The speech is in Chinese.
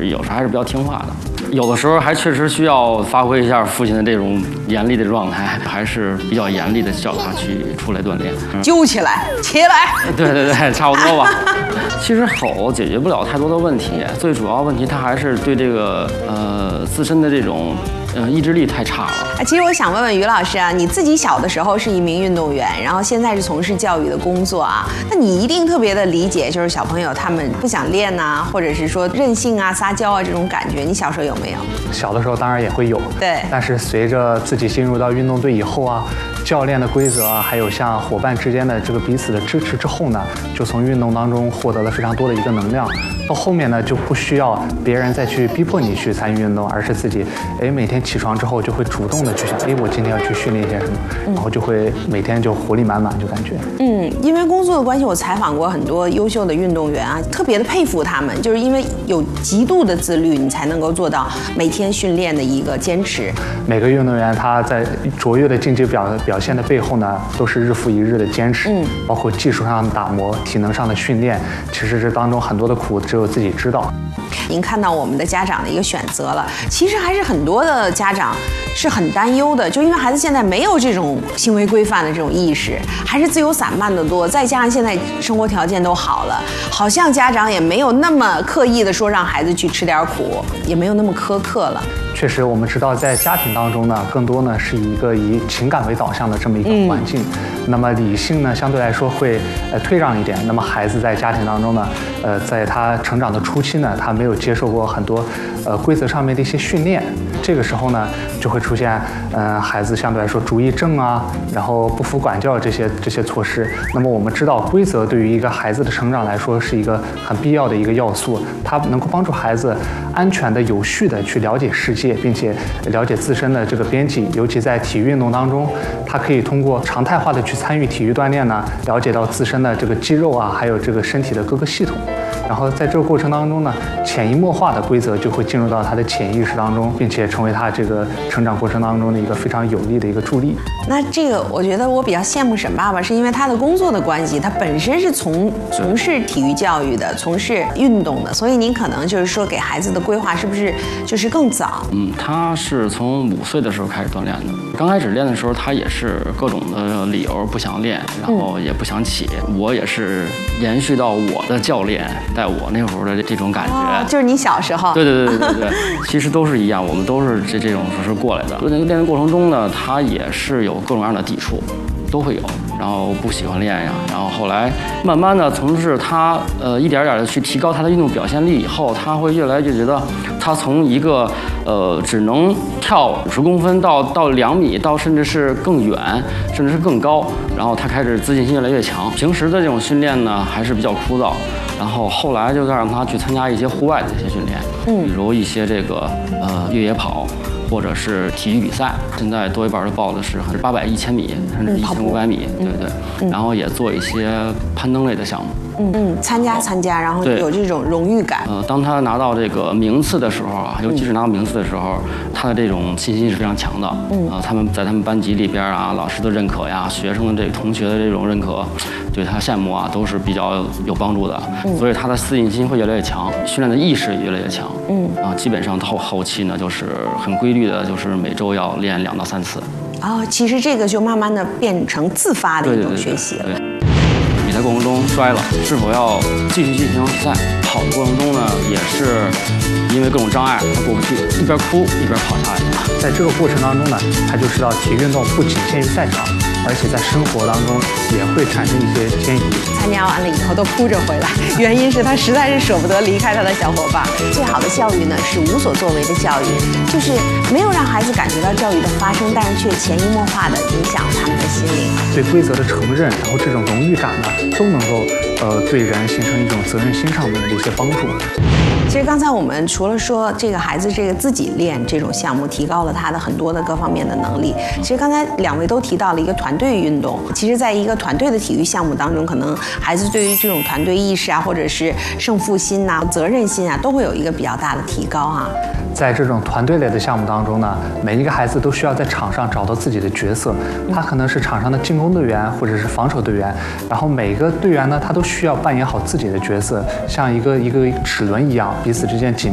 有时候还是比较听话的。有的时候还确实需要发挥一下父亲的这种严厉的状态，还是比较严厉的叫他去出来锻炼， 揪起来，起来。 对对对，差不多吧。其实吼解决不了太多的问题，最主要问题他还是对这个自身的这种意志力太差了。 其实我想问问于老师啊，你自己小的时候是一名运动员，然后现在是从事教育的工作啊，那你一定特别的理解，就是小朋友他们不想练啊，或者是说任性啊、撒娇啊这种感觉，你小时候有没有？ 小的时候当然也会有， 对。 但是随着自己进入到运动队以后啊，教练的规则啊，还有像伙伴之间的这个彼此的支持之后呢，就从运动当中获得了非常多的一个能量。到后面呢，就不需要别人再去逼迫你去参与运动，而是自己每天起床之后就会主动的去想，我今天要去训练一些什么，然后就会每天就活力满满，就感觉。 因为工作的关系，我采访过很多优秀的运动员啊，特别的佩服他们，就是因为有极度的自律，你才能够做到每天训练的一个坚持。 每个运动员他在卓越的竞技表现的背后呢，都是日复一日的坚持，包括技术上的打磨、体能上的训练，其实这当中很多的苦只有自己知道。 您看到我们的家长的一个选择了，其实还是很多的家长是很担忧的，就因为孩子现在没有这种行为规范的这种意识，还是自由散漫的多，再加上现在生活条件都好了，好像家长也没有那么刻意的说让孩子去吃点苦，也没有那么苛刻了。 确实，我们知道在家庭当中呢，更多呢是一个以情感为导向的这么一个环境，那么理性呢相对来说会退让一点。那么孩子在家庭当中呢，在他成长的初期呢，他没有接受过很多规则上面的一些训练，这个时候呢就会出现孩子相对来说主意正啊，然后不服管教这些措施。那么我们知道，规则对于一个孩子的成长来说是一个很必要的一个要素，它能够帮助孩子安全的、有序的去了解世界，并且了解自身的这个边际。尤其在体育运动当中，他可以通过常态化的去参与体育锻炼呢，了解到自身的这个肌肉啊，还有这个身体的各个系统。然后在这个过程当中呢，潜移默化的规则就会进入到他的潜意识当中，并且成为他这个成长过程当中的一个非常有力的一个助力。 那这个我觉得我比较羡慕沈爸爸，是因为他的工作的关系，他本身是从事体育教育的，从事运动的，所以您可能就是说给孩子的规划是不是就是更早？ 他是从5岁的时候开始锻炼的。刚开始练的时候，他也是各种的理由不想练，然后也不想起。我也是延续到我的教练带我那会儿的这种感觉， 就是你小时候。 对，其实都是一样，我们都是这种是过来的。练的过程中呢，他也是有各种各样的抵触，都会有，然后不喜欢练呀，然后后来慢慢的从事他一点点的去提高他的运动表现力以后，他会越来越觉得他从一个只能跳50公分到2米，到甚至是更远，甚至是更高，然后他开始自信心越来越强。平时的这种训练呢还是比较枯燥，然后后来就让他去参加一些户外的一些训练，比如一些这个越野跑，或者是体育比赛。现在多一半都报的是800、1000米，甚至1500米，对。然后也做一些攀登类的项目。 参加，然后有这种荣誉感。 当他拿到这个名次的时候啊，尤其是拿到名次的时候，他的这种信心是非常强的。他们在他们班级里边啊，老师的认可呀，学生的同学的这种认可，对他羡慕啊，都是比较有帮助的。所以他的自信心会越来越强，训练的意识也越来越强。基本上到后期呢，就是很规律的，就是每周要练2到3次。 其实这个就慢慢的变成自发的一种学习了。 比赛过程中摔了，是否要继续进行比赛？跑的过程中呢，也是因为各种障碍，他过不去，一边哭一边跑下来的。 在这个过程当中呢，他就知道体育运动不仅限于赛场，而且在生活当中也会产生一些迁移。 参加完了以后都哭着回来，原因是他实在是舍不得离开他的小伙伴。最好的教育呢，是无所作为的教育，就是没有让孩子感觉到教育的发生，但是却潜移默化的影响他们的心灵。 对规则的承认，然后这种荣誉感呢，都能够对人形成一种责任心上面的一些帮助。 其实刚才我们除了说这个孩子这个自己练这种项目提高了他的很多的各方面的能力，其实刚才2位都提到了一个团队运动。其实在一个团队的体育项目当中，可能孩子对于这种团队意识啊，或者是胜负心啊、责任心啊，都会有一个比较大的提高啊。 在这种团队类的项目当中呢，每一个孩子都需要在场上找到自己的角色，他可能是场上的进攻队员或者是防守队员，然后每个队员呢，他都需要扮演好自己的角色，像一个齿轮一样，彼此之间紧